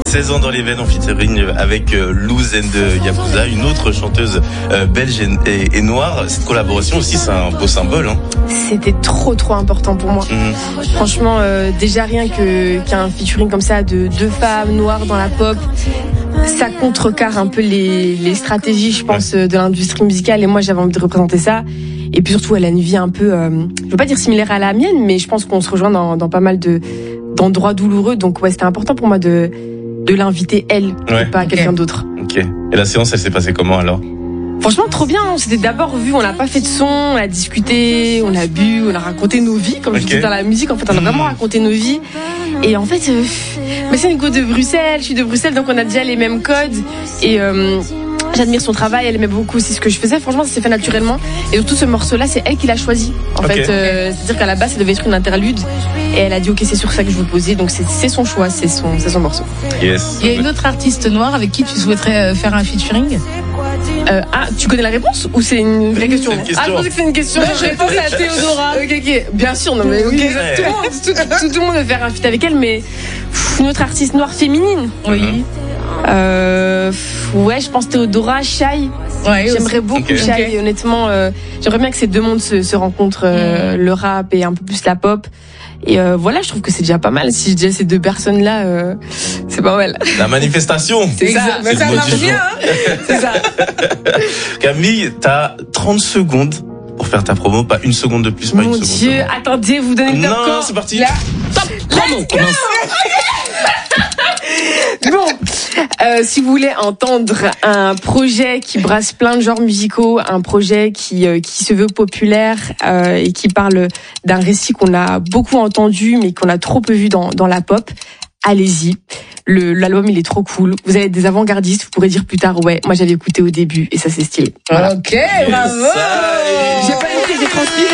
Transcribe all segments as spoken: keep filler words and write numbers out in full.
seize ans dans les veines en featuring avec euh, Louz and Yakuza, une autre chanteuse euh, belge et, et, et noire. Cette collaboration aussi, c'est un beau symbole. Hein. C'était trop trop important pour moi. Mmh. Franchement, euh, déjà rien que qu'un featuring comme ça de deux femmes noires dans la pop, ça contrecarre un peu les, les stratégies, je pense, ouais. de l'industrie musicale. Et moi, j'avais envie de représenter ça. Et puis surtout, elle a une vie un peu, euh, je veux pas dire similaire à la mienne, mais je pense qu'on se rejoint dans, dans pas mal de d'endroits douloureux. Donc ouais, c'était important pour moi de de l'inviter elle, ouais. et pas okay. quelqu'un d'autre. Ok. Et la séance, elle s'est passée comment alors? Franchement, trop bien. On s'était d'abord vu, on n'a pas fait de son, on a discuté, on a bu, on a raconté nos vies. Comme okay. je dis dans la musique, en fait, on a vraiment raconté nos vies. Et en fait, euh, mais c'est Nico de Bruxelles, je suis de Bruxelles, donc on a déjà les mêmes codes. Et euh, j'admire son travail, elle aimait beaucoup aussi ce que je faisais. Franchement, ça s'est fait naturellement. Et surtout, ce morceau-là, c'est elle qui l'a choisi. En okay. fait, euh, c'est-à-dire qu'à la base, ça devait être une interlude. Et elle a dit, ok, c'est sur ça que je veux poser. Donc c'est, c'est son choix, c'est son, c'est son morceau. Yes. Il y a une autre artiste noire avec qui tu souhaiterais faire un featuring? Euh, ah, tu connais la réponse ou c'est une vraie question? C'est une question. Ah, je pensais que c'était une question. Non, je réponds à Théodora. Ok, ok, bien sûr, non mais ok. Ouais. Tout, le monde, tout, tout, tout le monde veut faire un feat avec elle, mais pff, une autre artiste noire féminine. Oui. Mm-hmm. Euh, pff, ouais, je pense Théodora, Shai. Ouais, j'aimerais beaucoup okay. Shai. Okay. Honnêtement, euh, j'aimerais bien que ces deux mondes se, se rencontrent, euh, mm. le rap et un peu plus la pop. Et euh, voilà, je trouve que c'est déjà pas mal. Si je dis à ces deux personnes-là, euh, c'est pas mal. La manifestation. C'est ça, mais ça marche bien. Hein. C'est ça. Camille, t'as trente secondes pour faire ta promo, pas une seconde de plus, pas Mon une seconde. Mon Dieu, de attendez, vous donnez le top. Non, c'est parti. Là. Top promo. Bon, euh, si vous voulez entendre un projet qui brasse plein de genres musicaux, un projet qui euh, qui se veut populaire euh, et qui parle d'un récit qu'on a beaucoup entendu mais qu'on a trop peu vu dans dans la pop, allez-y. Le l'album il est trop cool. Vous allez être des avant-gardistes, vous pourrez dire plus tard ouais, moi j'avais écouté au début et ça c'est stylé. Voilà. Ok, bravo. J'ai pas écouté, j'ai transpiré.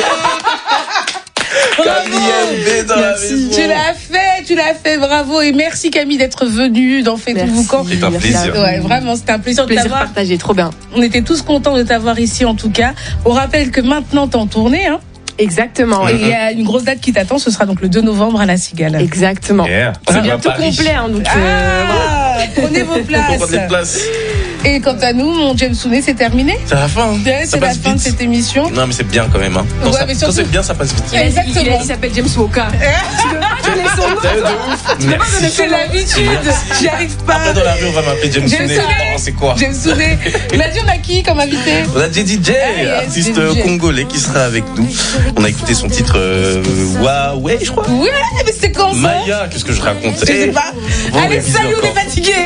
Camille dans la maison. Tu l'as fait, tu l'as fait, bravo et merci Camille d'être venue dans Fait Tout Boucan. C'est un plaisir. Ouais, vraiment, c'était un plaisir, plaisir de t'avoir. Partagé, trop bien. On était tous contents de t'avoir ici en tout cas. On rappelle que maintenant t'es en tournée, hein. Exactement. Et il y a une grosse date qui t'attend, ce sera donc le deux novembre à la Cigale. Exactement. Yeah. C'est bientôt complet, hein, donc. Ah, euh, voilà. Prenez vos places. Les places. Et quant à nous, mon James Souné, c'est terminé. C'est la fin. Ouais, c'est la fin de cette émission. Non, mais c'est bien quand même. Hein. Quand, ouais, ça, surtout... quand c'est bien, ça passe vite. Il, Exactement. Il, il, il s'appelle James Walker. Tu veux pas donner son nom? Tu veux pas donner C'est l'habitude. J'y arrive pas. Après, dans la rue, on va m'appeler James Souné. C'est quoi? James Souné. Il a dit, on a qui comme invité? On a J D J, ah, yes, artiste J D J congolais qui sera avec nous. On a écouté son titre euh, Huawei, je crois. Ouais, mais c'était quand ça? Maya, qu'est-ce que je raconte? Je sais pas. Allez, salut, on est fatigués.